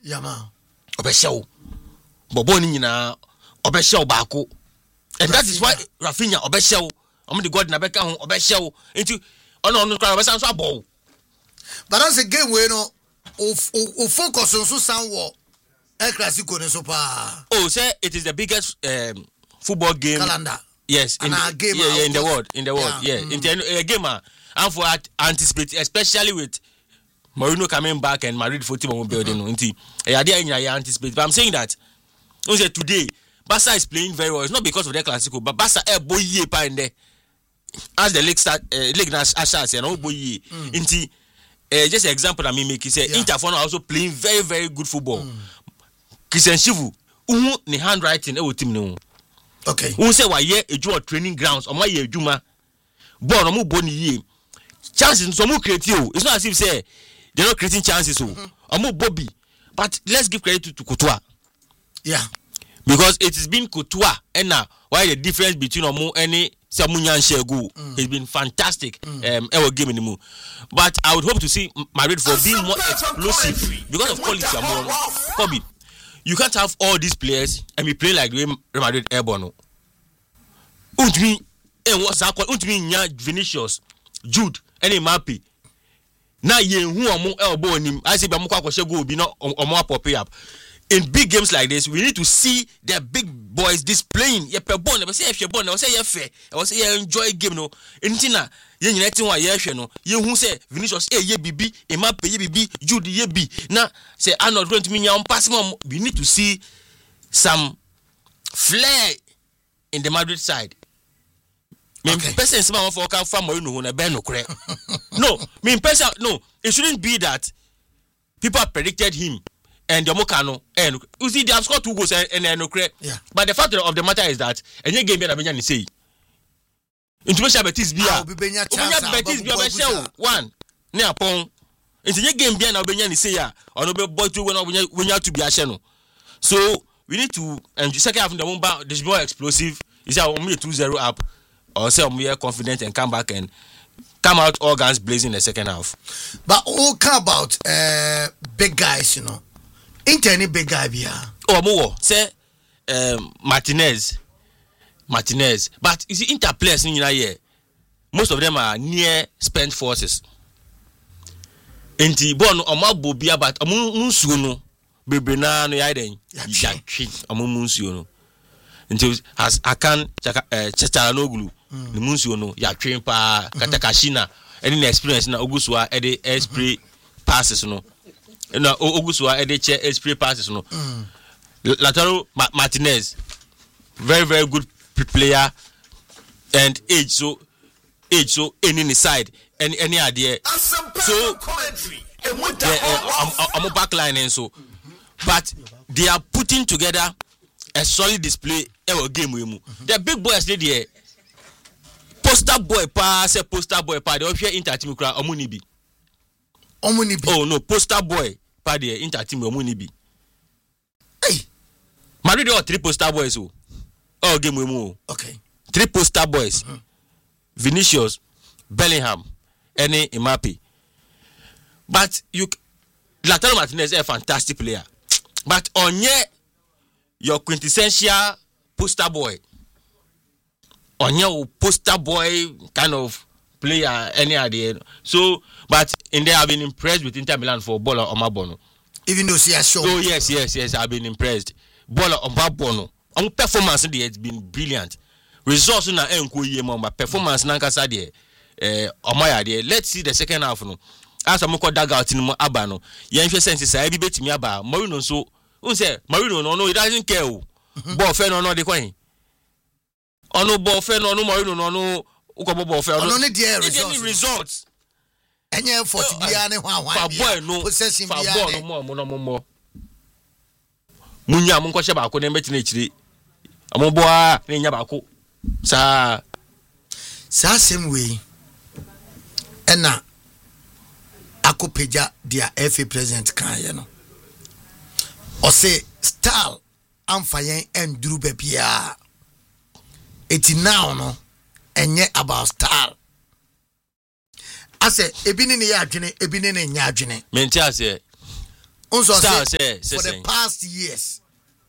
Yama. Obeshow. Bobo ni nyina obeshow baako. And that is why Rafinha obeshow. The God na beka ho obeshow. Into ono kra obesan so abo. But that's a game where no o focus on so sound war. El Clasico ne so pa. Oh, say it is the biggest football game calendar. Yes, in the world. In the world. Yeah. In a game and for anticipate, especially with Mourinho coming back and Madrid football building into anticipate. But I'm saying that today Barca is playing very well. It's not because of their Clasico, but Barca boy ye pa in there. As the league start league na assurance and all boy ye into just an example I make you say Inter also playing very very good football. Christian Chivu ni handwriting e wo team no. Okay. Who say why ye eju training grounds or my ye ejuma ball no mo boni ye chances so mo create you. It's not as if say they're not creating chances so omo Bobby, but let's give credit to Courtois. Yeah, because it has been Courtois and now why the difference between omo any Samunyan Shegu has been fantastic ever game anymore. But I would hope to see Madrid for being more explosive because of quality among Kobe. You can't have all these players and be playing like Real Madrid airborne. Untumi and what's that called? Untumi nya Vinicius, Jude, and Mbappe. Na ye who among elbow him. I say be amukwa kwashe go be no omo pop up. In big games like this, we need to see the big boys displaying. Ye pe born, we say if you born, we say ye fair, we say ye enjoy game no. Anything ye nyina tin wa ye hwe no. Ye hu say Vinicius ye bibi, Mbappe ye bibi, Jude ye bi. Na say Arnold going to me nya pass mom. We need to see some flair in the Madrid side. Okay. Person someone for come from Mourinho na ben no kre. No, person no, it shouldn't be that people predicted him. And the Mokano, and you see, they have scored 2 goals and no credit. Yeah. But the fact of the matter is that any game that Benjamin say, Intuition Betis Bia, Betis Bia, one, near Pong. Into your game, Biana Benjamin say, or no boy to when you have to be a channel. So we need to, and the second half of the moment, this more explosive. Is our only 2-0 up, or say we are confident and come back and come out all guns blazing in the second half. But all about big guys, you know. Ain't any big guy here. Oh, more say Martinez. But you see, Inter players in here, most of them are near spent forces. Inti born Bobia, but Munsuno, Bebena, no Yaden, Yaki, Munsuno. Until has Akan Chatanoglu, the Munsuno, Yakin Pa, Katakashina, any experience in Augustua, Eddie Esprit passes, no. No, Augustua Edeche Esprit passes no. Lautaro Martinez, very very good player, and age so any side any idea. So I'm a backline and so, but they are putting together a solid display game with mu. The big boys they there. Poster boy pa. They all share Inter team kra Omunibi. Oh no, poster boy party Inter team Omunibi. Hey, Madrid are 3 poster boys oh game we move. Okay. 3 poster boys. Vinicius, Bellingham, and Mbappe. But Lautaro Martinez is a fantastic player. But on your quintessential poster boy. On your poster boy kind of player, any idea. So, but in there, I've been impressed with Inter Milan for Bola Omabono. Even though she has shown. Oh, yes, I've been impressed. Bola Omabono. On performance, it's been brilliant. Results in the end, but performance, Nankasa, Omaya, let's see the second half. As I'm going to dug out in Abano, Yansha senses, I be betting me about Marino. So, who said Marino? No, he doesn't care. Ball fan or not the coin. Oh no, ball fan or no Marino, no. Only dear results. And you for boy no possessing no more. Munya munko sheba ko nembe tinechiri. Amoboa ne nya bako. Sa same way. Ena akopeja dia FA president kan ye no. O say style amfayen enduru bebia. Eti now no enye about style. I say ebini ne ya adwene ebini ne nya adwene. Mentia say Also Style, say, say, for say. the past years,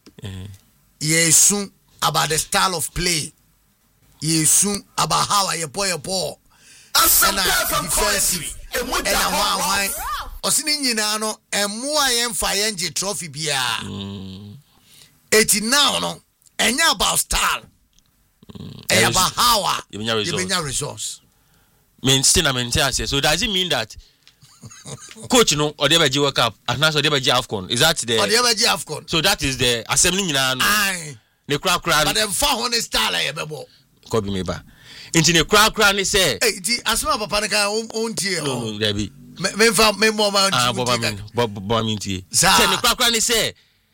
soon about the style of play. Soon about how I boy and defensive. And why Osini nyina no emu ayen fayenje trophy bia. Eti now no enya about style. About how you resource. Mean still I maintain say. So does it mean that coach no or the World Cup and now or the AFCON? Is that the or the AFCON? So that is the assembly nyina no. Aye. The crowd. But them 400 style e bebo. Kobi me ba. Inti the crowd ni say. Hey, di asma papa nka on tie. No, there be. Me more man. Boba mintie. Say the crowd ni say.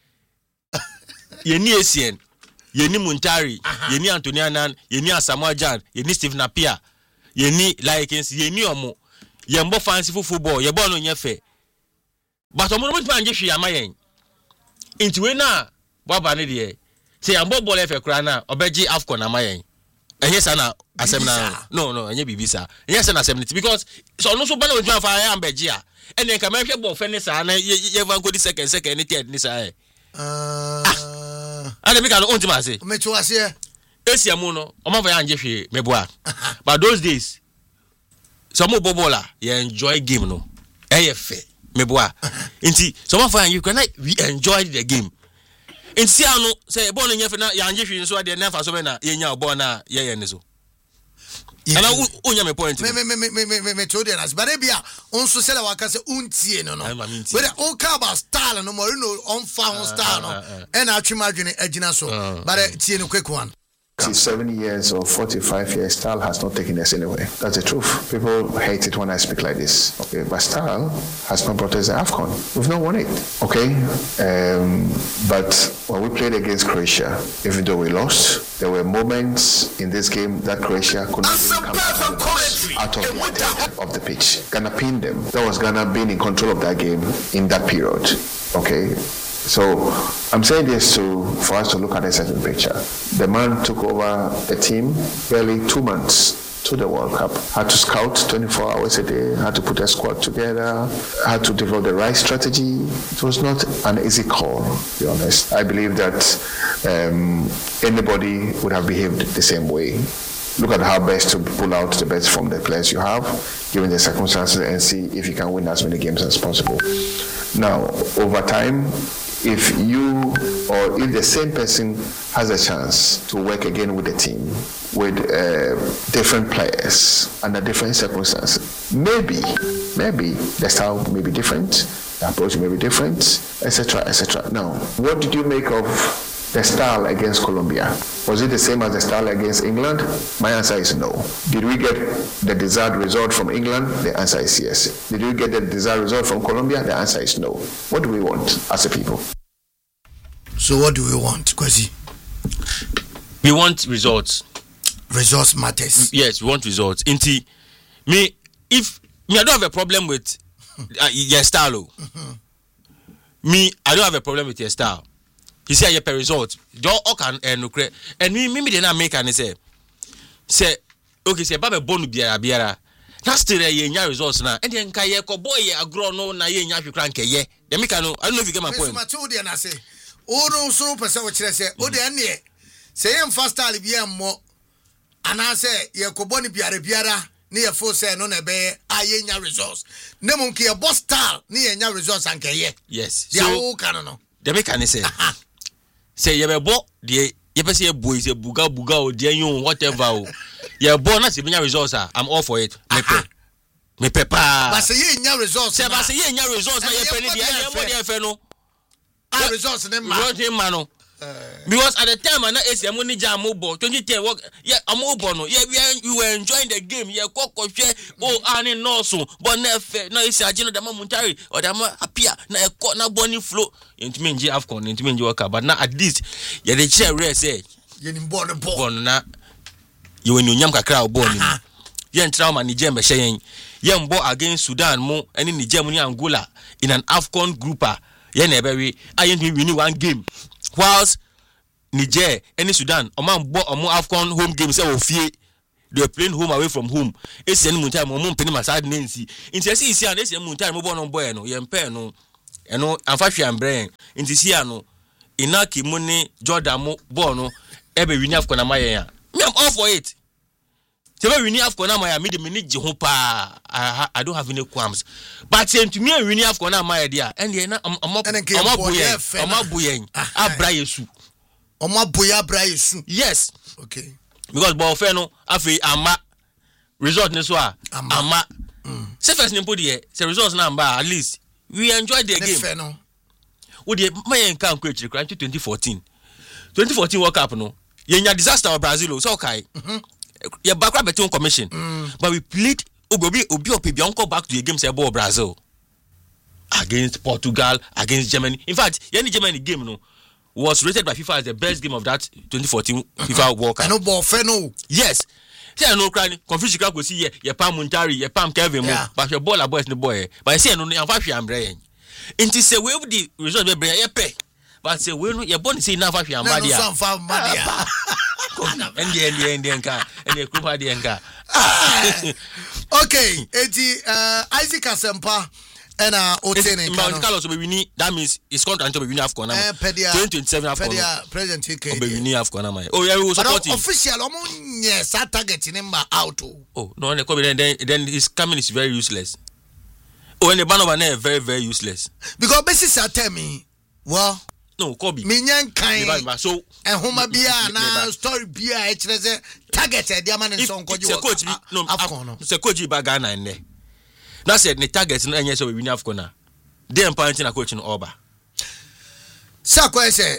Ye ni Essien, ye ni Muntari, ye ni Anthony Annan, ye ni Asamoah Gyan, ye ni Steve Napier, ye ni Laikens, ye ni omo. Ye mbo fancy football, ye bo no nye fe. But omo no mutman je hwe amayen. Inti we na baba ne de. Say ambo ball efe kra na obeji AFCON amayen. Enye sa na asem na. No, enye bibisa. Enye sa na asem because so no so ba na we twa fa ya ambeji a. Ene nka ma hwe ball fe ne sa na ye van go di second ni third ni sa and make an ultima say. Me to ase. Esiamu no, omo fa ya anje hwe meboa. But those days some bobola you enjoy game no. Fe meboa. Nti some fa you can we enjoy the game. Nti anu say ball no nyefe na ya anje hwe so de na fa so be na ye nya ball na ye ne so. And I unya me point. Me told you as but bia onso sele waka se untie no. We the all about style no more no on found style no. And atwi madwene agina so. But tie no quick one. 7 years or 45 years, style has not taken us anywhere. That's the truth. People hate it when I speak like this. Okay, but style has not brought us the AFCON. We've not won it. Okay, but when we played against Croatia, even though we lost, there were moments in this game that Croatia could not even come out of the of the pitch. Ghana pinned them. That was Ghana being in control of that game in that period. Okay. So I'm saying this for us to look at a certain picture. The man took over the team barely 2 months to the World Cup. Had to scout 24 hours a day, had to put a squad together, had to develop the right strategy. It was not an easy call, to be honest. I believe that anybody would have behaved the same way. Look at how best to pull out the best from the players you have, given the circumstances, and see if you can win as many games as possible. Now, over time, if you or if the same person has a chance to work again with the team, with different players under different circumstances, maybe the style may be different, the approach may be different, etc., etc. Now, what did you make of the style against Colombia? Was it the same as the style against England? My answer is no. Did we get the desired result from England? The answer is yes. Did we get the desired result from Colombia? The answer is no. What do we want as a people? So what do we want, Kwesi? We want results. Results matters. Yes, we want results. Inti I don't have a problem with your style. I don't have a problem with your style. He say you per result. Don't can and me dey na make and say okay say baba bonu biara. That's still ye nya results na. And then kai ye ko boy ye agro no na ye nya hwekran keye. Dem make no I don't know if you get my point. Me so dey na say o no so person we kire say o dey ne say yem fast style bia mo ana say ye ko bonu biara ne ye fo say no na be aye nya results. Ne mo nke ye boss style ne ye nya results an keye. Yes. So o kan no. Dem make an say say ye be bo de ye be say boy say buga o de yon whatever o ye bo na say benya results I'm all for it me pepa but say ye nya results say but say ye nya results na ye peni de ye mo de fe no results ne ma results ma no because at the time na ACM ni jam bo 2010 work yeah amobo no yeah we were enjoying the game yeah kokotwe ani no so but na fe na isi agino da Muntari or da apia na na boni flow intimi nji AFCON intimi nji World Cup but na at least yeah the chair rare say ye ni ball na ye when nyam kakra o ball ni ye ntrauma ni jembe hyen ye mbo against Sudan mo eni ni jam ni Angola in an AFCON grouper ye na ebewe ayentimi win one game whilst Niger and Sudan oman bo omo AFCON home game say ofie they were playing home away from home esi eni Muntari mo mpeni masad nensi inti esi and esi Muntari mo bo no boy no ye mpe no eno amfa hwe ambrɛ nti sia no Inaki Muni Jordan mo Bono ebe wini AFCON amaye me I'm all for it. Sebe wini AFCON amaye me de me ni ho pa I don't have any qualms. But say to me wini AFCON amaye dia and na omaboye abra Yesu. Omaboye abra Yesu. Yes. Okay. Because bo fe no afi ama result ne so ama. Say first nimpo de say results na amba at least we enjoy the game. Odi my encounter coach 2014 World Cup no yenya disaster of Brazil so okay ya backwa beton commission but we played obi opebia onko back to the game say ball Brazil against Portugal against Germany. In fact any Germany game no was rated by FIFA as the best game of that 2014 FIFA World Cup. No ball no. Yes. Say no cry confusion go see ye Pam Muntari ye Pam Kevin but your ball boys no boy but say no am fa hwe ambre Inti se we the result be bring ye pay but say we no ye born say na fa hwe ambadia no fa ambadia and kupa de enka okay eti Isaac Asempa and Otene Carlos be wini that means his contract to be wini AFCON 2027 AFCON President TK be wini AFCON na oh yeah we support him official yes target number out no then his coming is very useless. Oh, and the ban over there very, very useless. Because basically, tell me, well, no, Kobe. Minyan kind. So, and Homa Bia, na story Bia, targeted, the man in some coach. No, the coach Bagana in there. That's it, the targets, and yes, we win AFCON. They are pointing a coach in Oba. Sakwa say,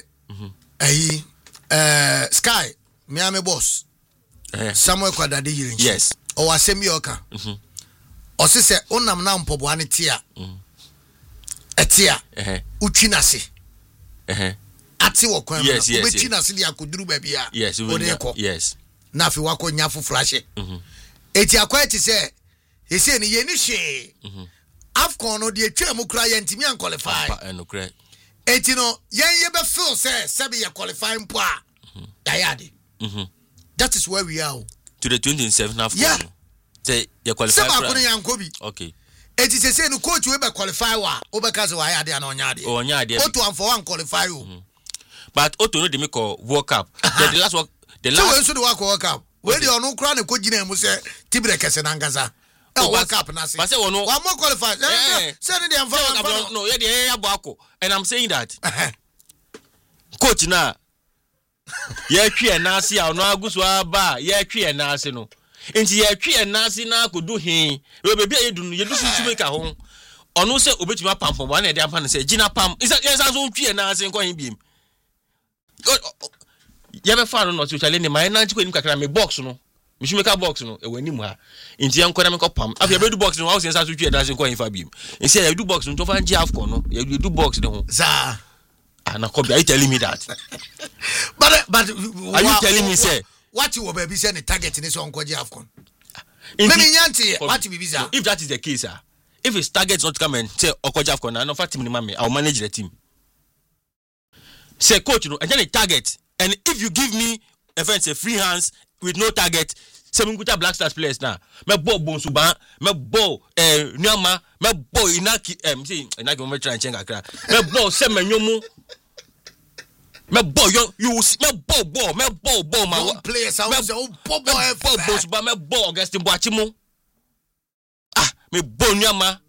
Sky, Miami boss, Samuel Kwadadi. Yes. Or Semioka. Ose se onam na mpobo ane tia etia utwinase ati wo kwan no ubetwinase dia koduru ba bia yes na afi wako nya fo flashe eti akwa ti se yese ni ye ni hwe AFCON no de twam kura ye ntimi an qualify eti no ye be feel se be ye qualify mpo a dayade that is where we are to the 27th AFCON. Yeah. Say you qualify. Okay. It is say no coach we be qualify wa obeka se wa ya de na onya de. Onya de. Oto am for one qualify o. But Oto no de make World Cup. The last so the World Cup. We dey onu kra na ko gina mu se Tibre kese na ngasa. World Cup na se. But say ono one more qualify. Say dey am for no, ye dey ya boako. And I'm saying that. Coach na ye twe na ase a ono aguso aba ye twe na ase no. Inti ye twe enase na kodu hin we bebi ayedu no yedu sunsu make ho ono se obetuma pampom wa na de ampa no se gina pam isa so twe enase nko hin biem ye be fa no so chale ni my na nchiko ni kakra me box no me shumeka box no e wani mu ha inti ye nko na me ko pam afia be du box no wa so so twe enase nko hin fa biem inti ye du box no to fa nji AFCON no ye du box no za ana Kobe are you telling me that but are you telling me say what you baby say the target in so onkoje AFCON maybe nyanti what you be bizarre if that is the case if his target not come and say onkoje AFCON no for team ni mame I'll manage the team say coach you know and then the target and if you give me events a free hands with no target Seminguta Black Stars players now me ball Bonsuba me ball Nyama me ball Inaki say Inaki mo try and change akra me ball Semenyomu me ball you me ball my players I was ball Bonsuba me ball Augustin Boachimo me ball Nyama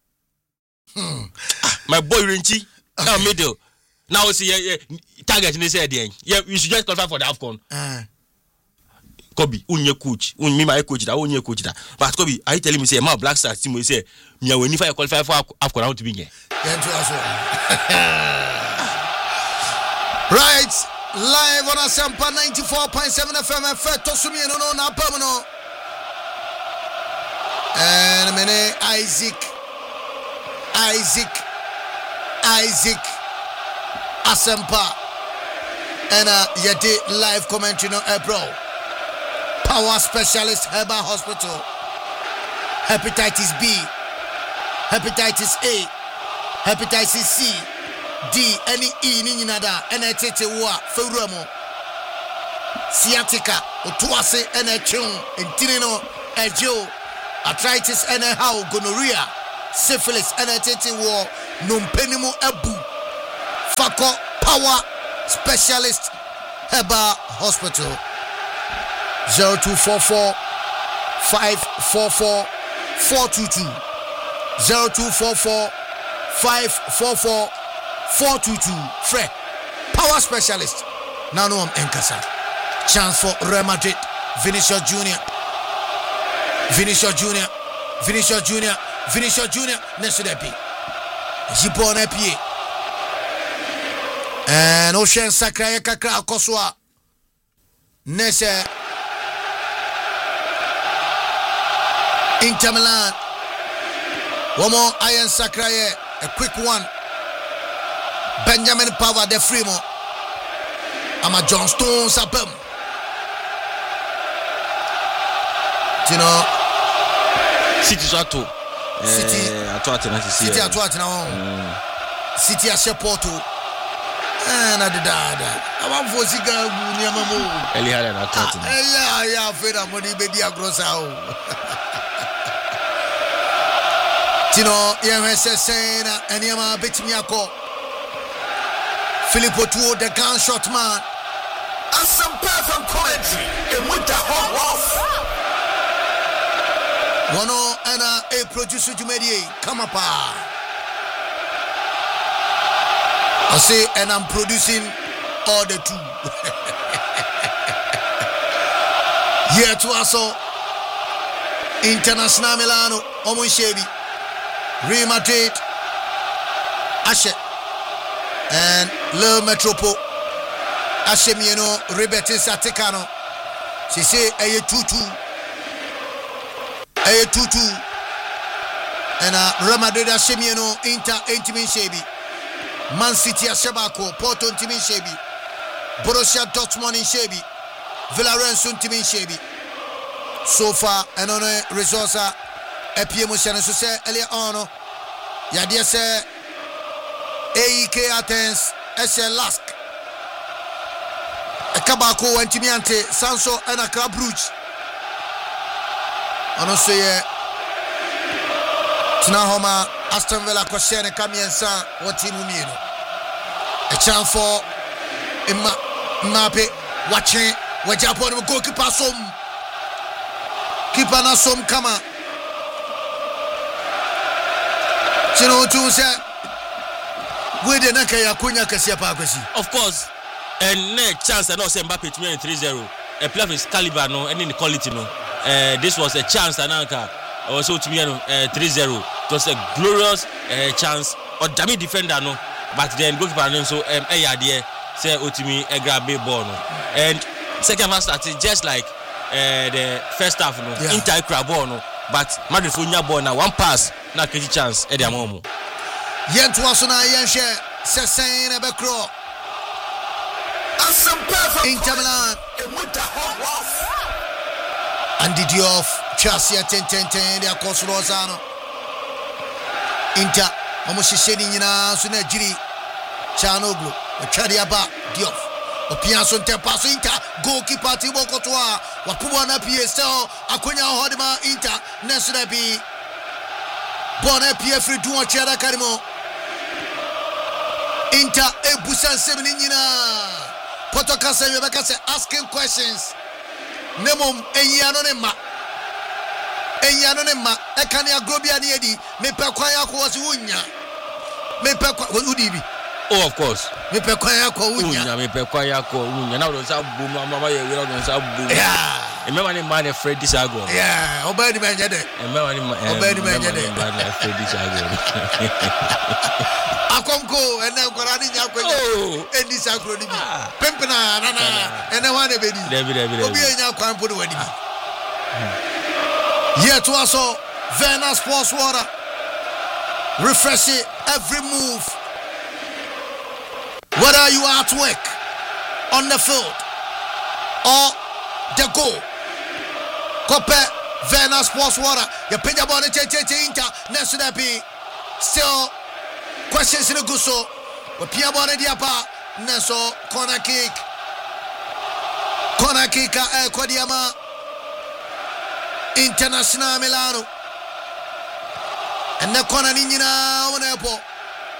my boy Rinchi now middle now see target ni say there you should just qualify for the AFCON Kobe, unye coach, me my coach that, unye coach that. But Kobe, are you telling me say my Black Stars team will say me when if I qualify for AFCON I want to be here. Right, live on Asempa 94.7 FM. Feto sumi no na pamano. And mene Isaac Asempa. And yeti live commentary no April. Power Specialist Herbal Hospital, Hepatitis B, Hepatitis A, Hepatitis C, D, any E, Ninada, NHT Wa, Furamo, Sciatica, Otuase, NHung, Intinino, Ejo, Arthritis, NHau, Gonorrhea, Syphilis, NHT War, Numpenimu Ebu Fako Power Specialist Heba Hospital 0244 544 422 0244 544 422 Fred Power Specialist Nanuam Enkasa chance for Real Madrid Vinicius Junior Nesudepi Jipon Epie and Ocean Sakraya Kakra Koswa Nese Inter Milan one more Iron Sakraya, a quick one. Benjamin Pava de Frimo Ama John Stones Sapem City Sato City City City Asheporto and I did I want for Ziga Niamamu Eliha and Atwatin. Yeah, Feda Moni Bedia Grossao. Yamesena and Yama Betimiako Filippo Tuo, the gunshot man. And some perfect commentary in with the hot off. One and a producer to mediate. Come up. I say, and I'm producing all the two. Here to us all. International Milano, Omushebi, Real Madrid, Ashe, and Le Metropole. Ashe Mieno, Rebete Satekano. She say, a 2-2. A 2-2. And Real Madrid Ashe Mieno, Inter, Intimin Shebi. Man City Ashabako, Porto Intimin Shebi. Borussia Dortmund in Shebi. Villarreal Suntimin Shebi. So far, and on a resource, a PMUShan, so say, Elia Ono, Yadia say, AEK Athens, SL Lask, a Kabako, and Timiante, Sanso, and a Club Rouge. Ono say, Tunahoma, Aston Villa, Koshen, Kamian San, what team Umino. A chance for Mape, watching, what Japan will go keep us home. Keeper na som kama. Chino tu say we de na kaya kunya kase pa kwasi. Of course. And no chance and also Mbappe to win 3-0. A player of his caliber no any quality no. This was a chance ananka also to win 3-0. It was a glorious chance or dummy defender no. But then goalkeeper no so there say Otimi a grab ball no. And second half started just like the first half no Inter crab ball no but Madrid for nya ball na one pass na catch chance e dey amomo yentu aso na yenhwe sesen e be kro Some perfect Inter Milan with the hot off. and did you off Chelsea 10 they are cost Rosano Inter omo hihye ni nyina so na jiri Chanoglu Chadiaba Diouf Opianso Tempaso Inter goalkeeper Thibaut Courtois wapuwa na PSL akonya hodima Inter nesuna bi bona PF du on chera karimo Inter ebusan semini nyina Poto kasa yebeka say asking questions nemom enyano ne ma ekane agrobia ne edi me pe kwan yakwo si wunya me pe kwa udibi. Oh, of course. Me pe kwa yakwo wunya me pe kwa yakwo wunya na do sa bu mama ye we do sa bu. Yeah. Remember the man Freddy Sago. Yeah, obedi menje de. Remember the man Freddy Sago. Akonko ene korani nya kwenya eni sakro ni bi pempena nana ene wane bedi Debi obi enya kwan po de wadi bi here to also Verna Sports Water refresh it every move whether you are at work on the field or the goal Kope Verna Sports Water you pay the ball Inter next to be still questions in the guso but Pia Bone Diapa Neso corner kick Kodiama International Milano and the corner Nina on airport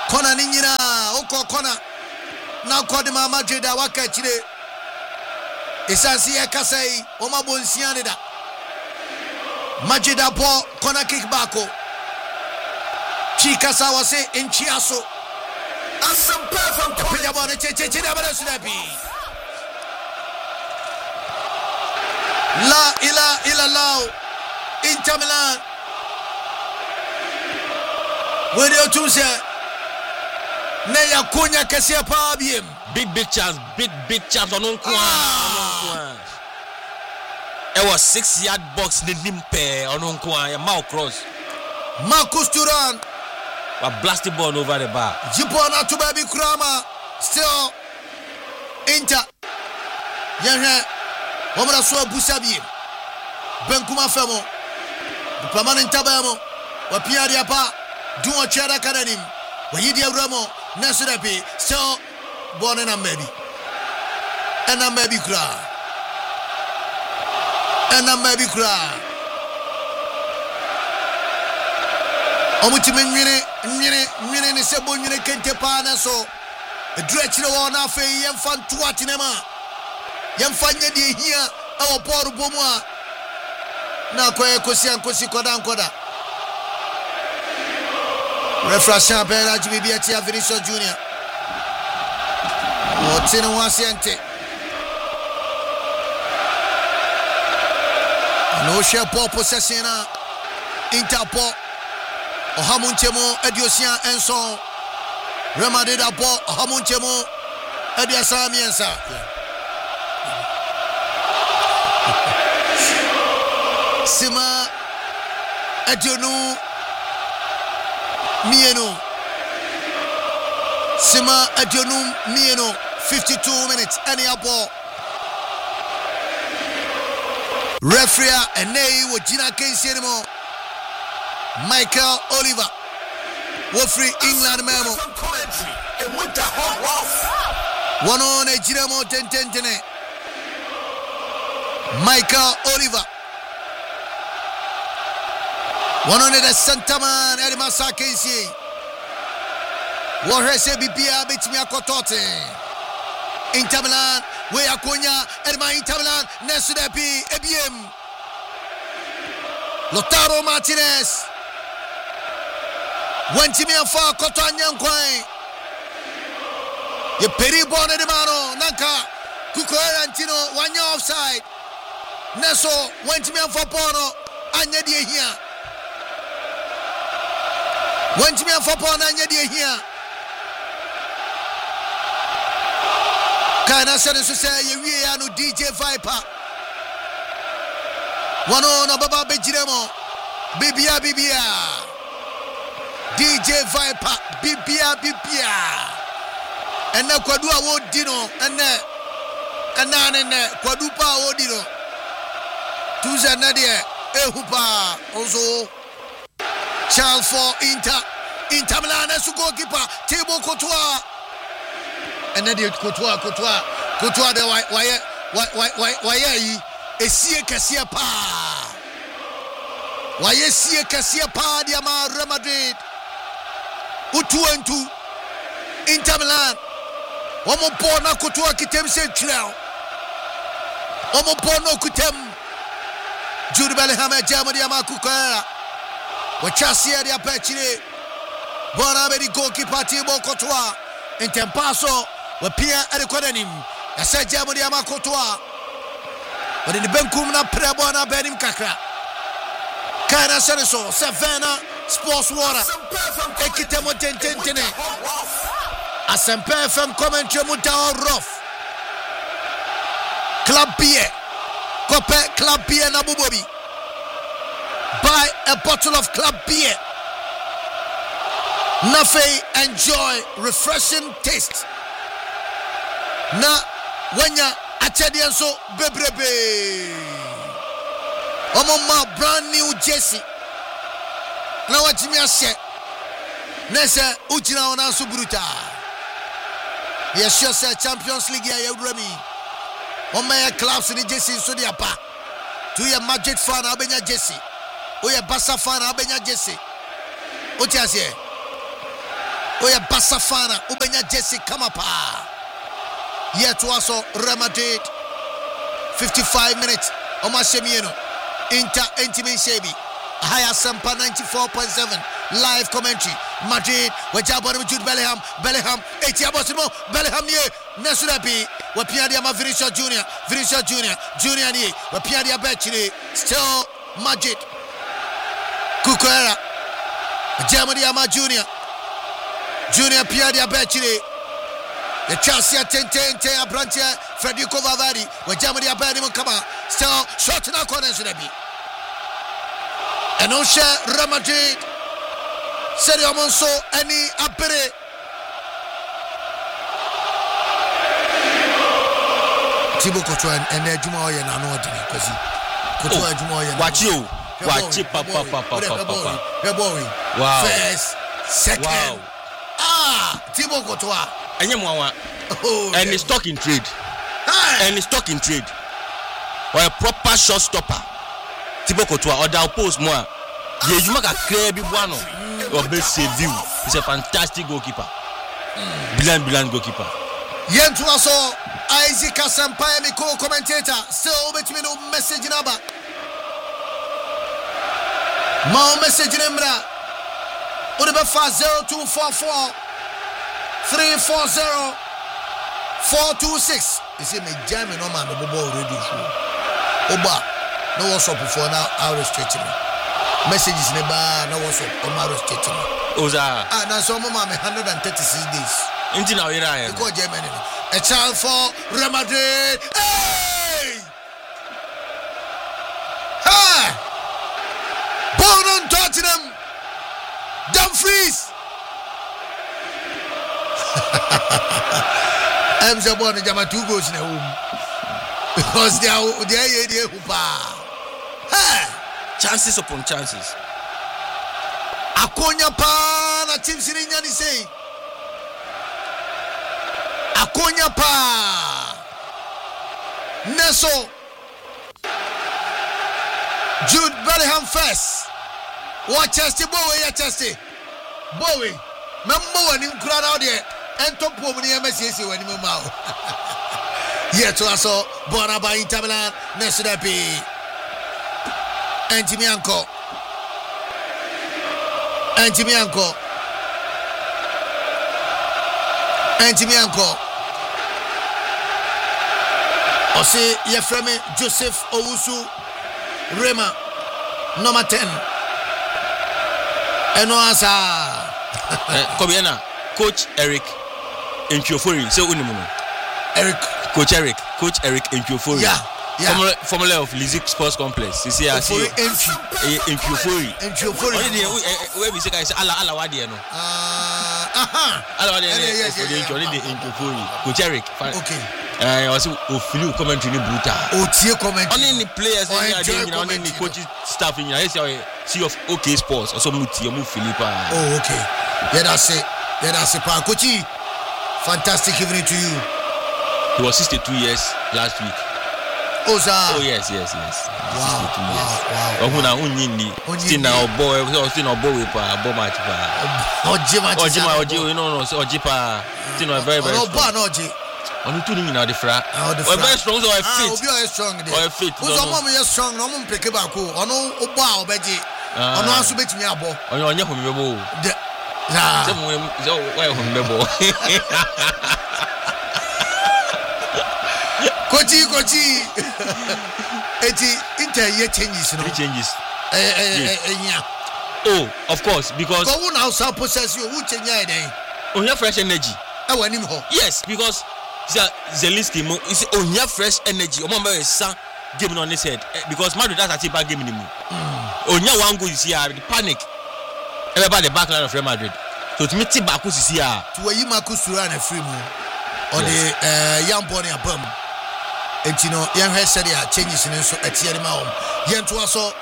Kona ni nyina oko kona na kodi ma Madrid a waka chire esansi ya kasai o ma bonsia ne da Madrid apo kona kick backo Chikasa wase enchiaso Asampa FM Pija bone che da bana sunabi La ila illallah Inter Milan Wedio tuse na yakonya kese pa biem big chance on kwa it was 6-yard box ni nimpe on kwa ya mau cross Marcus Thuram a blasted ball over the bar Jipona to baby Krama still Inter Yehe Wamra so busa biem Benkuma femo Permanent tabamo wa piari apa duo chara kananim wa yidi awramo nasurapi so bone na maybe kra omutime nwene ne sebo nwene kente pa na so edrechire wo na afa yemfa ntoatenema yemfa nyede hia awo poru bomu a na kwaye kosi koda Refreshing Bella GBBT Vinicius Junior. Motino Wasiente. No share ball possession. Interpol. Ohamuntemo Ediosian Enson. Remadeda ball. Ohamuntemo Ediasa Miensa. Sima Edionu Mieno Sima Adjonum Mieno 52 minutes any ball referee and nay with Gina Casey anymore Michael Oliver Wolfrey England memo one on a Ginamo 10 Michael Oliver one on the Santaman Edmasa Casey. Warhese Bibia Bitmia Kotote. Inter Milan, we are Konya, Edma Inter Milan, Nesudepi, Ebiem. Lautaro Martinez. Went to me and far Kotanyan Kwai. Ye Peri Bonne de Mano, Nanka, Kuko Antino, 1 year offside. Neso went to me and for Pono, Anya de here. Went me for Pona here. Can I say we are no DJ Viper? One on Baba Bejiremo, Bibia DJ Viper, Bibia, and now Quadua Wodino, and then Quadupa Wodino, Tuza Nadia, Ehupa, also. Charles for Inter Milan as goalkeeper Thibaut Courtois and then Courtois the why esie kasia pa dia ma Real Madrid utu Inter Milan omo bona Courtois kitem se trel omo bona kutem Jude Bellingham jamo dia ma kukara Wachasia dia pechile Bona bedi goalkeeper Thibaut Courtois Intempaso Wapia adekodanim Yasa jamo dia ma Courtois Wadi benkum na prebona benim kakra Kana Seneso Savannah Sports Water Ekitemo tentene Asempe FM commentary muta rough Club Beer Kope Club Beer na bubobi Buy a bottle of Club Beer. Nafe enjoy refreshing taste. Na wanya achedianso bebrebe. Omoma brand new jersey. Na wachimi ase. Nese uchina ona so bruta. Yes, sure Champions League ya Euremi. Omaya clubs ni jersey so dia pa. Tu ya Madrid fan abenya jersey. Oye Barca fan abenya jersey. Otiasie. Oya Basafana, Ubenya Jesse Kamapa. Yet was Real Madrid. 55 minutes. Omar Shemieno. Inter Intimate Shebi. Higher Sampa 94.7. Live commentary. Madrid. Wajabon Jude Bellingham. Bellingham. Etiabosimo. Bellingham ye. Nesurabi. Wapiadiama Vinicius Junior. Vinicius Junior. Junior ye. Wapiadia Betchini. Still Madrid. Cucurella. Jamadiama Junior. Junior Piadia Betchini. The Chelsea Tente Abrantia Federico Valverde. Wajamadia Betchini. Come on. Still short in our corner. And Osha Real Madrid. Sergio Monso any apere. Thibaut Courtois and Juma Oyen are not ordinary because Courtois Juma Oyen. Watch you. Watch it, papa. Wow. First, second. Wow. Thibaut Courtois. And he's stuck in trade. And he's stuck in trade. Or a proper shot stopper. Thibaut Courtois or the post more. You make a clear big one. Or best save you. He's a fantastic goalkeeper. Brilliant goalkeeper. Yentuaso Isaac Asampaya, my co-commentator. Still with me no message number. More message number. Uribe 0244 340 426. You see me jamming on my mobile radio show. Oba, no WhatsApp before now. I'll restrict me. Messages never no WhatsApp. I'm restricting me. Oza. Now some of my 136 days. Into now you're right. Go Germany. A child for Real Madrid. Hey! Ha! Born on Tottenham. Dumfries. I'm so born in Jamatu goes in a room. Because they are chances upon chances. Akonya pa na team sininya ni say. Akonya pa. Neso. Jude Bellingham first. What Chelsea Bowie ya Chelsea. Bowie. Memmo wani nkura na ode ento po mu ne MCC wani mu ma. Yeto aso bona ba Inter Milan Neso Depi. Antimianco. Ose Yefreme Joseph Owusu Rema number 10. Eno asa. Kobiena Coach Eric Nkiofori. So unimuno. Coach Eric Nkiofori. Yeah. Formula of Lizik Sports Complex. You see, I see Nkiofori. Only the way we say ala wadi no. Ala wadi only the Nkiofori. Coach Eric. Okay. I also feel commentary ni brutal. Tie commentary. Only the players only the coaching staff in here. See of OK Sports also muti mu Philippa. Oh okay. Yeah that's it. Pa coachy. Fantastic evening to you. He was 62 years last week. Oza. Oh yes. Wow. Ohuna unyindi. Still now boy, still now boy pa bo match pa. Ojima no Ojipa. Still now very very. No ba no Oji. Onu tu ni na de fra. O very strong so I fit. Obi o strong dey. O fit. Uzo mom ye strong no mum peke ba ko. Onu obo a obeji. Onu aso betimi abo. Onye homebebo. De. Na. Se mo why homebebo. Kochi. Eti Inter ye changes no. Changes. Yeah. Oh, of course because go won house possess you who change then. On your fresh energy. Awanim ho. Yes, because Zelinski is on your fresh energy. Omamba sa game on his head because Madrid has a bad game in him. On your one goal is here the panic. Everybody the back line of Real Madrid. So to meet Bakus is here. To where you Marcus to run a free move. Or the young boy abum. And you know, young hair said changes in so at the mouth. Yan to us all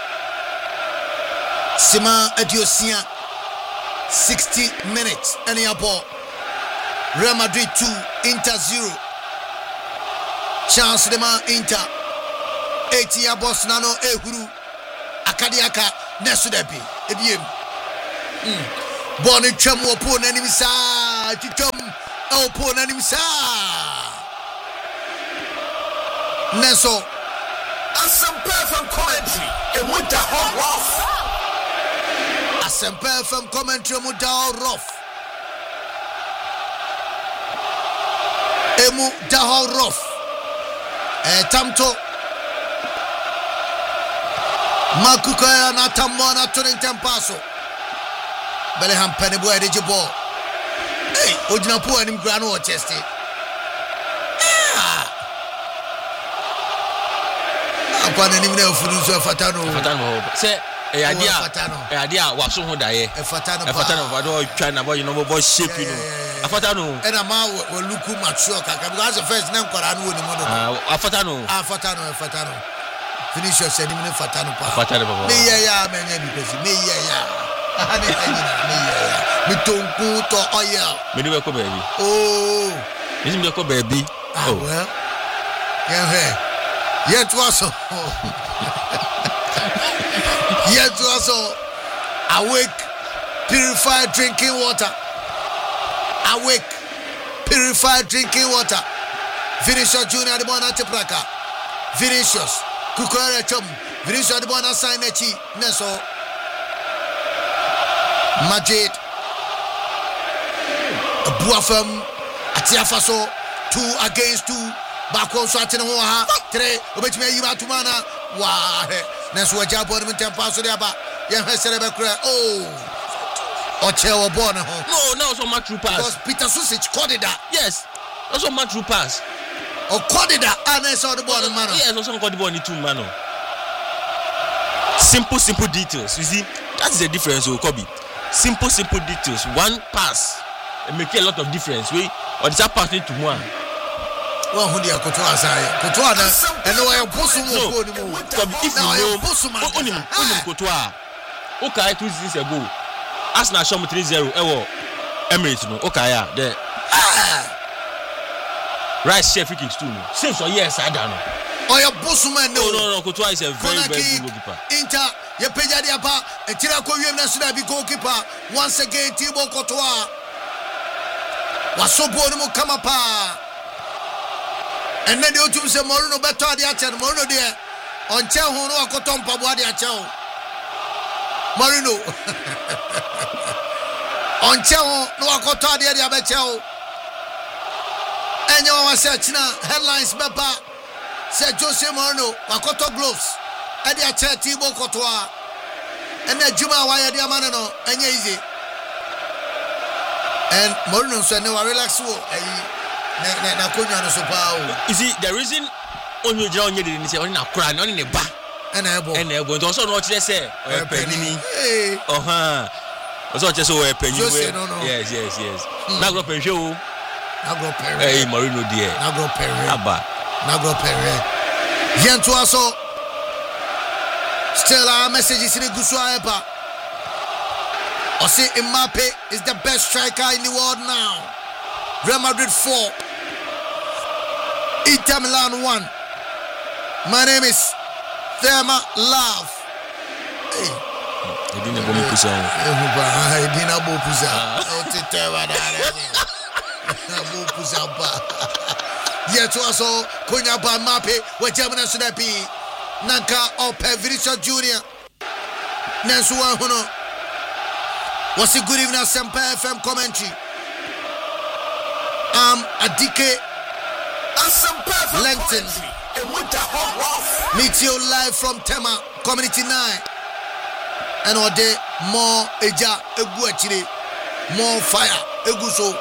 Sima Adiosia 60 minutes. Any ball. Real Madrid 2, Inter 0. Chance de man Inter. 80 boss nano ehuru. Akadiaka Nesudepi. Ebiem. Born in Chum upon enemy side. Chum upon enemy side. Neso. Some perfect commentary and with the hot rough. Some perfect commentary with the hot rough. Emu the hot rough. Tamto. Makuka na tamona tuning tempaso. Bellingham Pennyboy de Jabo. Hey, Ojinapo and him grano chesty. Upon any minute of Fatano. Say, a idea was so good. A Fatano, China boy, you know, boy shape, you know. A Fatano. And a man will look much shocker. Because the first name for Anu in the model. A Fatano. Finish your setting in Fatano. Fatano. Me, yeah, man, because me, yeah. Me don't go to oil. Me do a baby. Oh, this is a baby. Oh, well, yeah, yet was yet was awake, purified drinking water. Awake, purified drinking water. Vinicius Junior the Bona Tepraka. Vinicius, Kukore Chum. Vinicius the Bona Signechi. Neso. Madrid, Buafam, Atiafaso, 2 against 2. Bako Swatin Hoa, 3, which may you to mana. Wah, Nesu Jabon Tempaso Yaba, Yahaserebekra. Oh, Ochewa Bona. No, so much true pass. Because Peter Susic caught it that. Yes, also much true pass. Or caught it that, and I saw the ball man. Yes, also caught the ball in 2 mano. Simple details. You see, that's the difference, Kobe. Simple details. One pass and make a lot of difference. We or the pass need to one. Well, who they are Kotoa and no, I am Bossum. If you know only Kotoa, okay, 2 seasons ago, Arsenal show me 3-0. Emirates no. Okay, the right chef kicks too. Saves or yes, I don't know. Oh, your Bossum no. Kotoa is a very good goalkeeper. Inter. Ye peja dia pa etira ko wiem na suda bi goalkeeper once again Thibaut Courtois wasobo no kama pa enne de otum se Mourinho beto ade a che no Mourinho de onche ho no akoto mpabo ade a che ho Mourinho onche ho no akoto ade a be che ho enye wa se china headlines beba se Jose Mourinho akoto gloves and they are Thibaut Courtois and the Juma why they are man no and easy and Mourinho said no relax wo na konya no so pa. You see the reason only John you didn't say only na kra no ne ba and ebo don't so no chere say o penini also just so penini yes na go penhwe o na go pere eh Mourinho there na go pere aba na go pere yentu aso. Still our message is in the Guswaepa. Ose Mbappe is the best striker in the world now. Real Madrid 4. Inter Milan 1. My name is Thelma Love. Hey. Edina Bomukusa. Edina Bomukusa. Otitewa dare. Bomukusa ba. Yet also Konya ba Mbappe we Germany should be. Nanka Ope Vinicius Junior Nansu Wahuno. What's a good evening, Semper FM commentary. Adike Langton. Meet you live from Tema Community 9. And all day more Eja Eguachiri, more fire Eguso.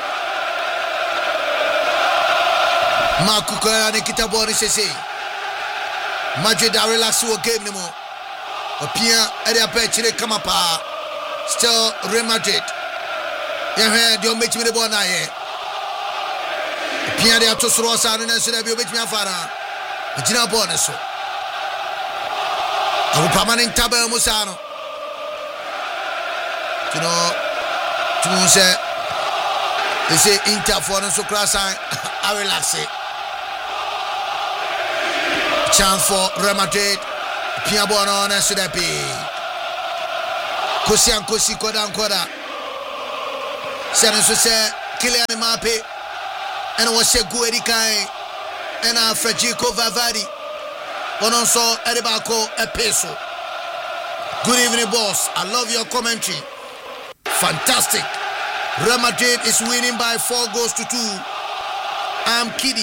Makuka Nikita Borisese. Madrid are relaxed to a game no more. Opia area pechire kama pa. Still Real Madrid. Yeah, don't make me the ball now. Opia they are to throw us out and say be make me afara. Gina bonus. Abu permanent tabel musano. You know, to say they say Inter for so class I relax it. Chance for Real Madrid. Piabono na should be. Kosi Koda. Shannon say Kylian Mbappe and was a Guerikai and Federico Valverde. But also Edibako Epeso. Good evening, boss. I love your commentary. Fantastic. Real Madrid is winning by 4-2. I'm Kidi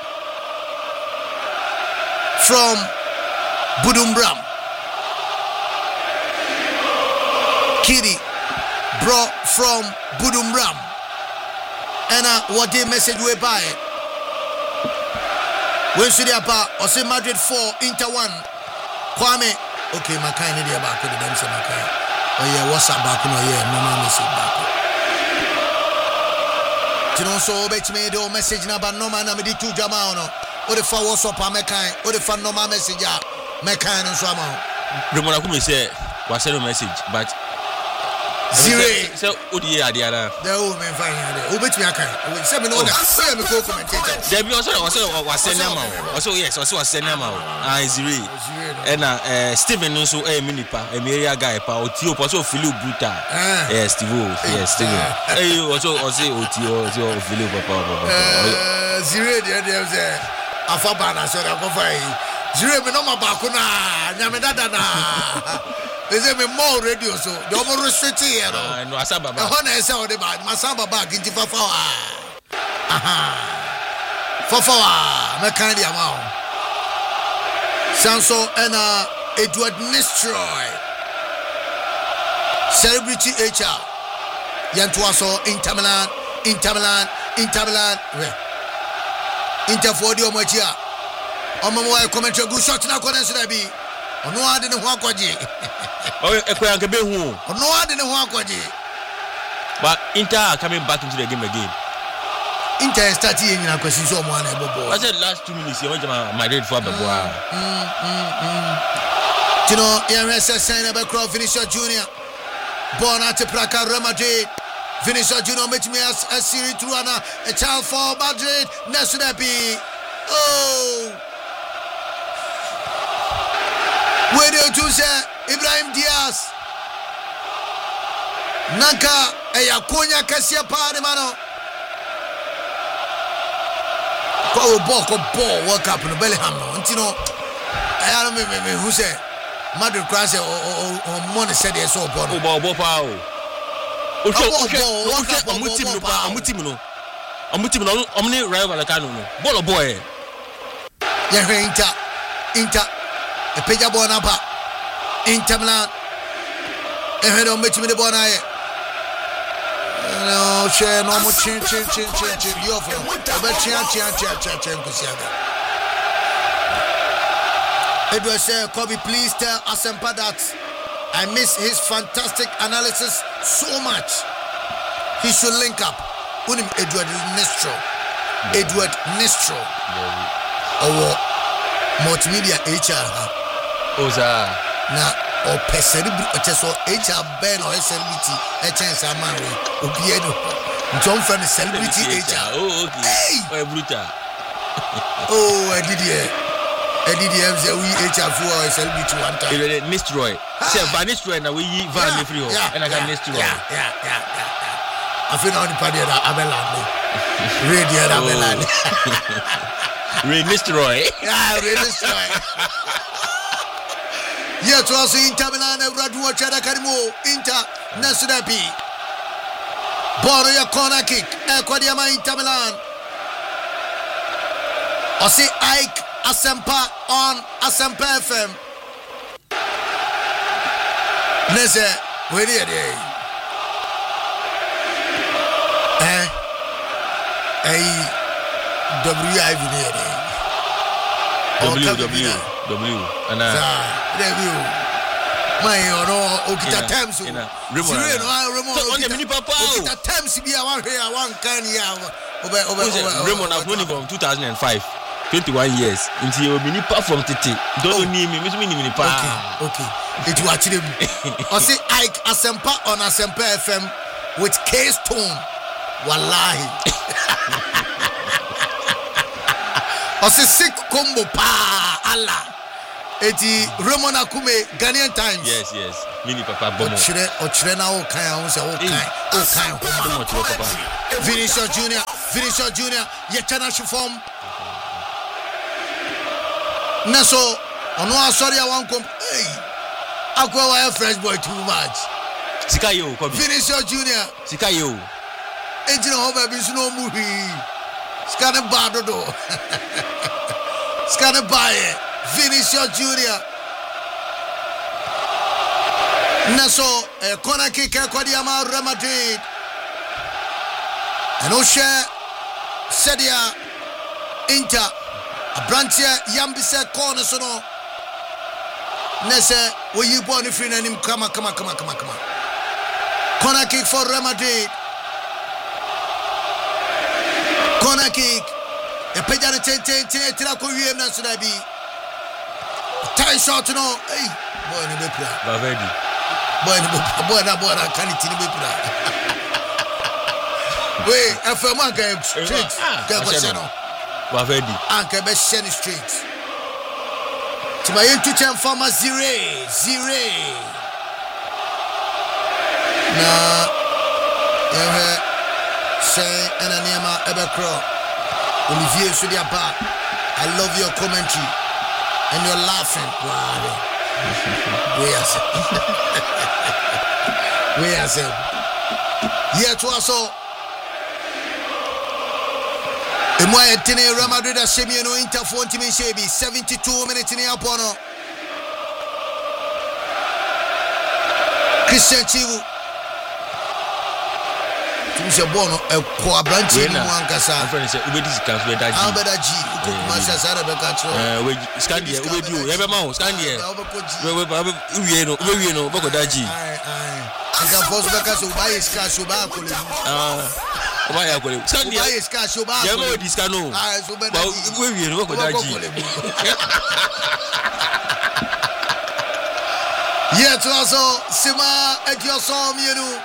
from Budumbram. Kidi bro from Budumbram. And what the message we buy? When should you or say Madrid 4, Inter 1? Kwame. Okay, my kind of back with them say my kind. Oh yeah, what's up back? No, yeah, no message back. You know, so bet me the message number no man am di 2 jama no. O the fa WhatsApp am kind. O the fa normal message ya. Me kind so am. Remona come say was send a message but zero. So o di ade ara. The o me fine ade. O bet me akan. O say me no na. Say me ko commentator. There be also was send am. Also yes, also was send am. Ah zero. And Steven also minipa, area guy pa Otio also Philip Bruta. Yes, Steve. Yes, Steven. Also Otio Philip papa. Zero there say afaba na so da go fine. Zero me no ma ba ko na nyame dada na. They say me more radio so the more restrict here no. No asaba ba. Ho na say o de ba masaba ba kinti fafawa. Aha. Fafawa me kan dia ma. Sanso and Edward Nestroy. Celebrity HR. Yantuaso Inter Milan. Inter for the Omachia. Omo commentary good shot na corner should be. Ono ade ne ho akwaje. Oh, ekwanke be hu. Ono ade ne ho akwaje. But Inter are coming back into the game again. Inter started in a question so one ebobo. I said last 2 minutes you want my red for Beboa. You know, RSS sign about Crow Vinicius Junior. Born at Praca Real Madrid. Vinicius Junior met me as a series through a child for Madrid. Nesunapi. Oh. Where do you say Ibrahim Diaz? Nanka Eyakonya Kasia Pademano. Ball World Cup in Bellingham no. Ntino I don't me who say Madrid crash or money said they so ball. Ball power. Amutim no. Omni rival Kanu no. Ball boy. Yeah, Inter. A peja ball number. Inter Milan. E head on meet me the ball na here. No, share no more chin. You for chin kusiaga. Edward said, Kobe, please tell Asempa that I miss his fantastic analysis so much. He should link up. Unim Edward Nestro. Or multimedia HR. Oza. Na or celebrity HR Ben or celebrity chance amari obieno John friend celebrity HR. Oh okay. Hey! Brutal. Oh EDDM say we HR for celebrity one time. Nestroy. Say Van Nestroy na we Van free ho. And I got Nestroy. Yeah. I feel on the party that Abelard. Radio Abelard. Ray Nestroy. Yeah, Ray Nestroy. Yet also Inter Milan Radu Chada Karimo Inter Nasudapi Boroya corner kick Ekwadiama Inter Milan Osi Ike Asempa on Asempa FM Nese where are they W and review. My Okita Thames. On the mini papa. Okita Thames be one can Raymond I've known him from 2005. 21 years. Until you mini pa from Titi. Don't need me, mini pa. Okay. It was actually I say Ike Asempa on Asempa FM with K Stone. Wallahi. I say sick combo pa Allah. Eti Ramon Akume Ghanaian Times. Yes. Mini papa bomo. Ochire na o kan ho se o kan ho. Vinicius Junior ye chana shifom. Naso ono asori a wan kom. Hey. Akwa wa fresh boy too much. Sika yo ko bi. Vinicius Junior. Sika yo. Ejina ho ba bi so no mu hi. Sika ne ba dodo. Sika ne ba ye. Vinicius Junior. Naso corner kick Kwadiama Real Madrid. And Osha Sedia Inter Abrantia Yambise corner sono. Nese we you born if you name come. Corner kick for Real Madrid. Corner kick. A pejana ten tira ko wiem na so da bi. Tie shot no. Hey, boy ni be pra. Valverde. Boy na can it ni be pra. Wait, FM anka straight. Ka ko se no. Valverde. Anka be send straight. Tima yentu chen former zire. Na say enanema ebekro. Olivier Sudiapa, I love your commentary and you're laughing. Wow. Where's it? Yeah, to us all. And why at Real Madrid as Semiano Inter 40 minutes, 72 minutes in the Apono. Christian Chivu. Tumisha bono Quabranti Mwankasa. My friend said Ubedi can swear that Albeda G. Masha Sarabeka. Scandia, Ubedu, Evermount, Scandia. We know, Boko Daji. I can force Becca to buy his cash. Scandia is cash. Yamo Discano. We know Boko Daji. Yet also Sima at your song, you know.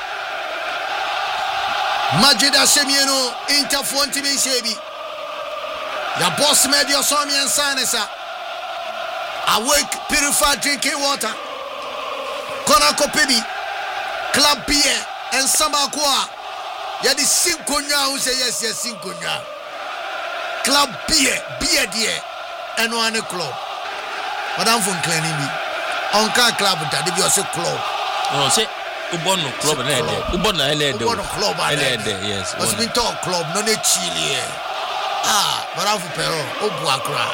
Madrid Semiano Inter 40 minutes. Your boss made your son and Sanesa. Awake, purified drinking water. Konako Pibi, Club Beer, and Samakwa. Yadi Sinkonya who say yes, Sinkonya. Club Beer dear, and one club. Madame von Clenny. Onka Club that if you say club. Oh, say. Ubono club na ede. Ubona ede. Ubono club ede. Yes. What's been talk club no ne Chile. Barafu pero obu akra.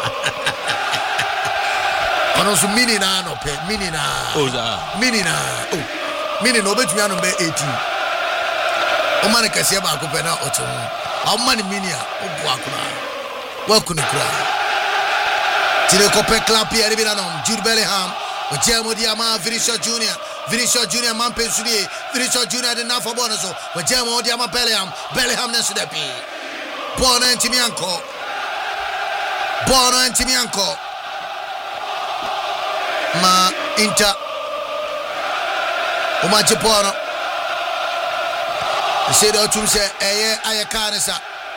Ono so mini na no pe, mini na. Mini na. Oh. Mini no betumi anu be 18. O mane kase ba ko pe na oto. O mane mini a obu akra. Wa kunu kra. Tire ko pe club here bi na no Jude Bellingham. O Jemo Diama Vinicius Junior man pensuli. Vinicius Junior de na for bonus. O Jemo Diama Bellingham na sudepi. Bono Antimianco. Ma Inter. O ma Japono. Se do tum se ayakanesa.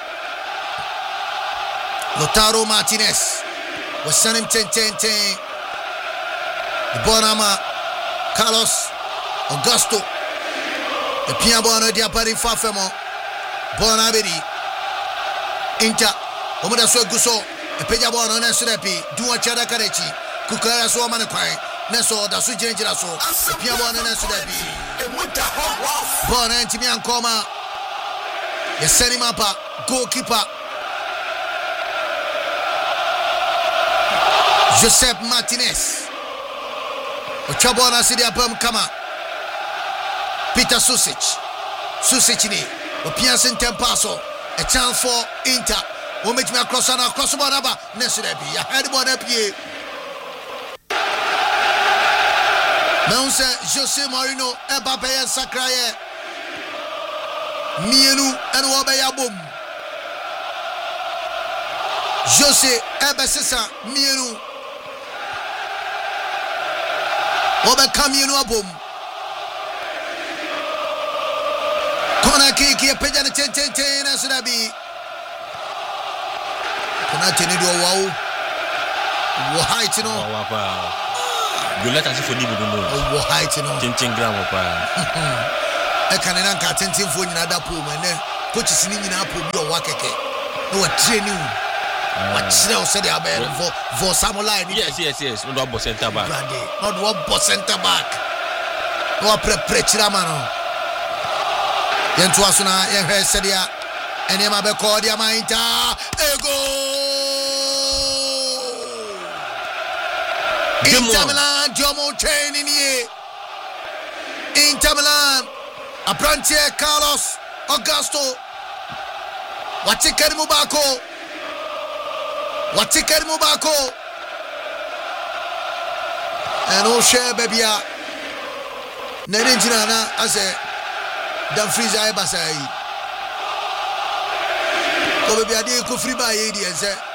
Lautaro Martinez. Was sent him 10. Bonama Carlos Augusto the Piabono di appari Fafemo Bonabedi Inter Omoda so guso e Pejabono na surepi duwa chada karechi kukara so mane kwai neso da su jenjira so Piabono na surepi Bona ntimi ankoma yeseni mapa goalkeeper Josep Martinez Ochabona Sidia Pam Kama Peter Susic ni Opiasin Tempaso a chance for Inter who make me across the border Nesurebi I had one up here Nanse Jose Mourinho Mbappe and Sakraye Mienu and Wabaya Boom Jose Ebesesa Mienu Oba Camino Abum Kona Kiki a Pejana 10 as it be Kona Tenido wow height no Go let us for Dibu no. Oh, height no. Tintin gram pa. E kan na nka tintin fo nyina da po ma ne. Coaches ni nyina po bi o wa keke. No wa training. What you said for Samurai? Yes. No do center back. Not one center back. No pre-chiramano. Yentuasuna, Yehe Sedia, and Yamabe Cordia Mainta. Ego Inter Milan, Jomo Chain in here. Inter Milan, Apprentice Carlos Augusto. What's it, Mubako? Watikari Mubako and all share baby. Nenjina I say Dumfries Ibasai. Go baby, I did go free by 80 and say,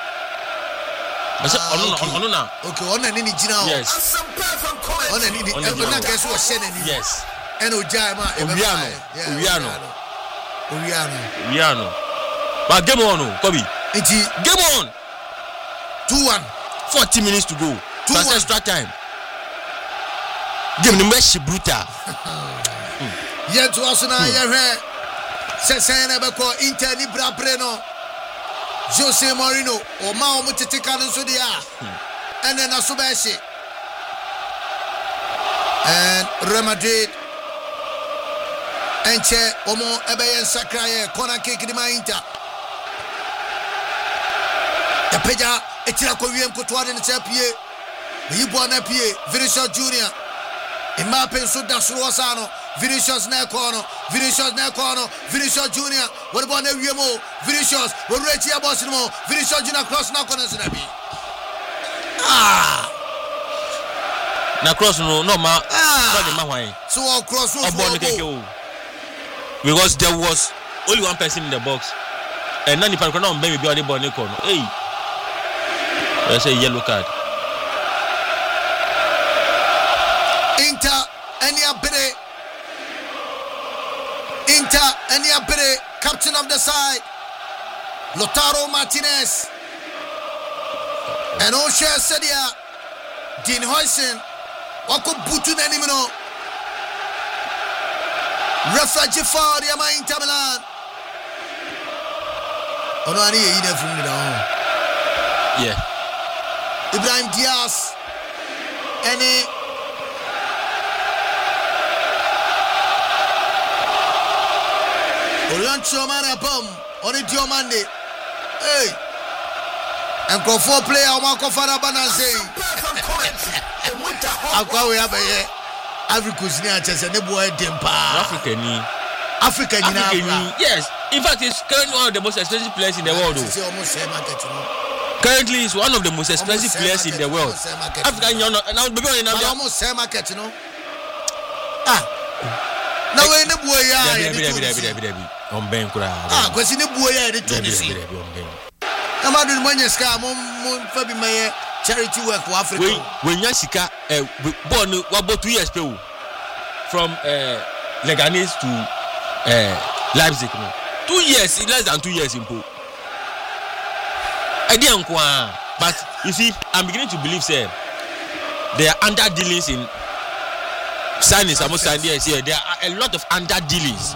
okay, on an Injina. Yes, on an Injina. Guess what? Sending yes, and Ojama, Uriano. But game on, Kobe. Game on. 2-1. 40 minutes to go. Plus extra time. Game the match brutal. Yet to us now, Sesena Bako, Inter Libra Breno, Jose Mourinho, or Mao Mutitikano Sudia, and then Asubashi. And Real Madrid, Enche, Omo, Ebeyen Sakraye, Kona Kiki Inter. The Peja. Etira Korean Kotwade in Chapie, Yibwana Pie, Vinicius Junior, Mbappe Suda Suasano, Vinicius Nekono, Vinicius Junior, what about Neviemo, Vinicius, what Rechia Bosimo, Vinicius Junior cross now corners in Abi. Na cross no ma so all cross because there was only one person in the box and none people on baby on the ball hey. Let's say yellow card. Inter Eniabere, captain of the side, Lautaro Martinez, and Osha Sedia, Dean Huysen, Wako Butu Nanimino, Refugee for Yama Inter Milan. Onani ina from the down. Yeah. Ibrahim Diaz, any Olancho Manapum on it your Monday. Hey, and go for player Marco Farabanase. I'll go up here. Africa's near Chess and the boy Dempa. African, yes. In fact, it's currently one of the most expensive players in the world. Currently, it's one of the most expensive players in the world. African, almost same market, you know. Now, when the boy, on Benkura. Because in the boy, the Tunisi. I'm not doing money, Fabi Mayer, charity work for Africa. When Yasika, born about 2 years from Leganese to Leipzig. 2 years, less than 2 years in Po. I didn't quite, but you see, I'm beginning to believe, sir, there are under dealings in signings. There are a lot of under dealings.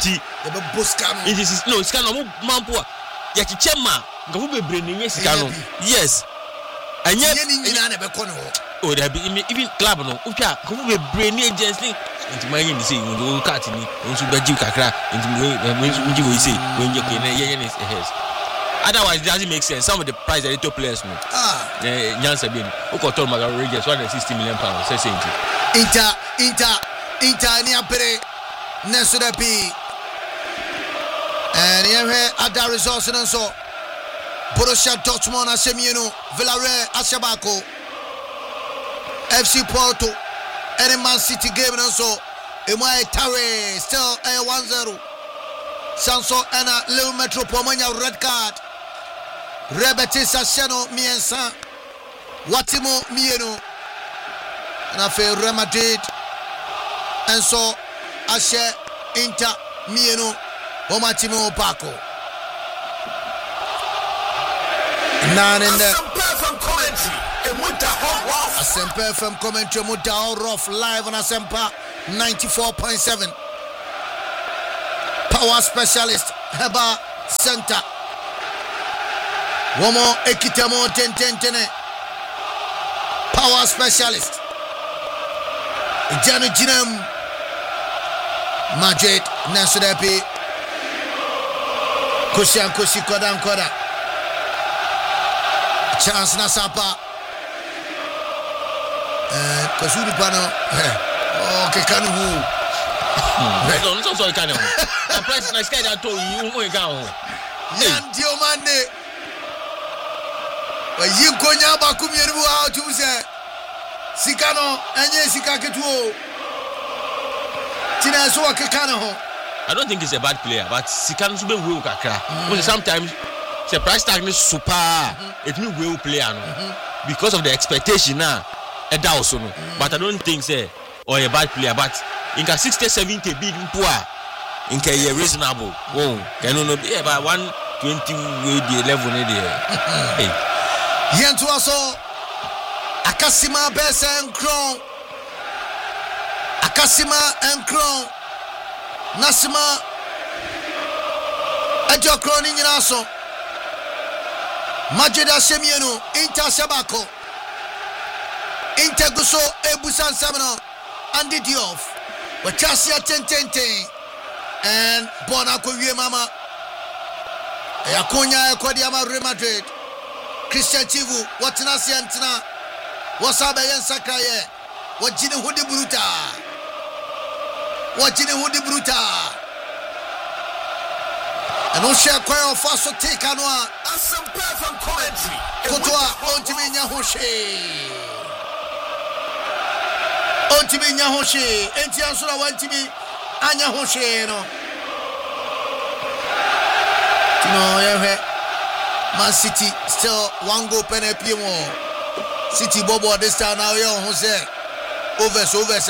No, it's kind of Mampoa. Yakichema, Gabu bringing yes. And yet, oh, there be even club no. Ucha, Gabu brain agency. Into my in the sea, when you cut in it, into Baji Kakra, into when you say, when you can, yes, yes. Otherwise, it doesn't make sense. Some of the price that they took players, no. Jansen being, who got told Maga Rangers £160 million. Say Inter, Niapere, Nesudapi, and here Ada resource and so Borussia Dortmund, Asemieno, Villarreal, Ashabako, FC Porto, and Man City game and so Emai Tare still a 1-0. Sanso and a Leo Metropomania red card. Rebetis Aseno Miensa Watimo Mieno and I feel Real Madrid and so Ashe Inter Mieno Omatimo Paco. None in the with the hot waff. Asempa FM commentary mu da rough live on Asempa 94.7. Power specialist Heba Center. Womo ekitamo tententene. Power specialist. Janu Jinam Madrid Nasudepi Kushan Kushi Kodan Koda Chance Nasapa Kasudi Pano okay Kanu No, so can you? The price na sky that told you who can. Yan Diomande Yinkonya Bakumyeru out to say Sikano enye sikaketuo Tina so akekana ho. I don't think he's a bad player, but Sikano sube we kakra. Because sometimes the price tag is super. It means we player no. Because of the expectation now. Also no. But I don't think say or a bad player, but in 60 70 big poor in a reasonable. Oh, can no be about 120 with the 11 there. Hey. Yentu aso Akasima Besa and Crown Akasima and Crown Nasima Ajo Crown in Yaso Majida Semiano Inter Sabako Inter Guso Ebusan Samano Andy Diouf Wachasia 10 and Bonako Mama Yakonya Kodiama Real Madrid Christian Chivu Watanasi Antina Wasabe yen sakraye wajine hudi bruta eno share kwa faso take anwa Some perfect commentary. kotwa ontimi nya hoshe enti ansura wantimi anya hoshe no tino yehe Man City still one goal penalty more City Bobo this time now you who say over because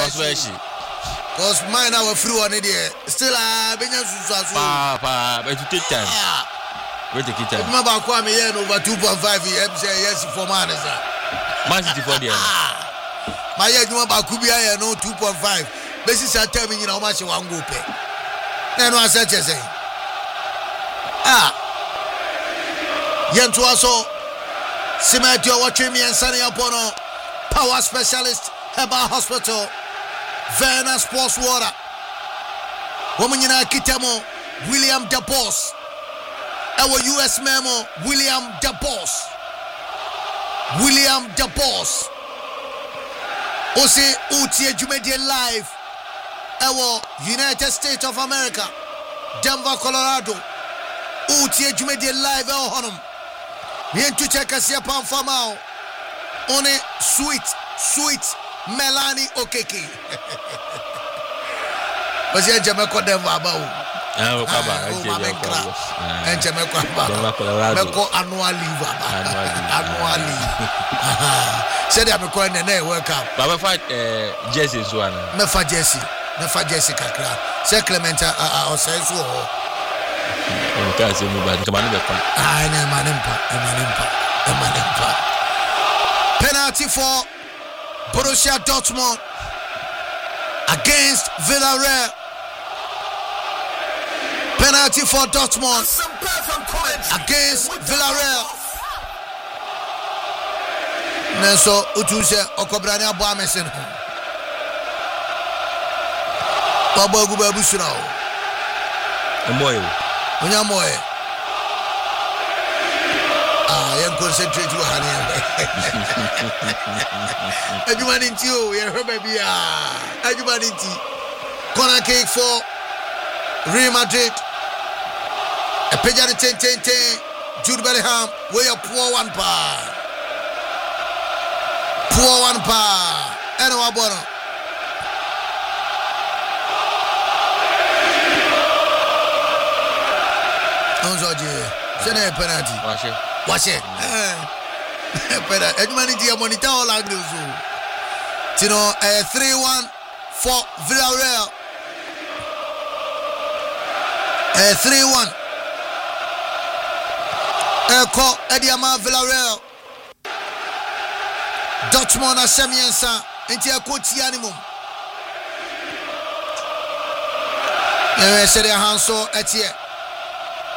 mine now free one there still benya susu But it take time. Wait take time. Remember Kwame here over 2.5 say yes for man sir Man City for there. My year you about Kubia here no 2.5 basis I tell me you know much one go pay then what say Yentu aso Simetio watching me and Sunny Apono Power Specialist Heba Hospital Verna Sports Water Woman Yina Kitamo William DeBoss Our US Memo William DeBoss Ose Utie Jumedie Live Our United States of America Denver, Colorado Utie Jumedie Live Our Honum Yentu cheka siya pamfamao One sweet Melanie Okeke Wasi ya Jamaica Denver abao Jamaica abao Meko annual leave Annual leave Said ya meko nene welcome Baba fight Jesse Suana Mefa Jesse kakra Se Clementa Osensu Can't say nobody. Penalty for Borussia Dortmund against Villarreal. Penalty for Dortmund Some perfect commentary. against Villarreal. Nenso utuse okobrani abo amesen. Babo guba busura o. Moyo. Onyamoye. Yen concentrate you honey. Everybody in you, you heard baby. Everybody in corner kick for Real Madrid. A pejari 10 Jude Bellingham, where you poor one pa. Eno abono. Onzoje. Sene penalty. Watch it. Penalty. Everybody in monitor all angles. Tino 3-1 for Villarreal. 3-1. Eko Ediama Villarreal. Dortmund asemiensa enti akotia ni mum. Said Hanso etie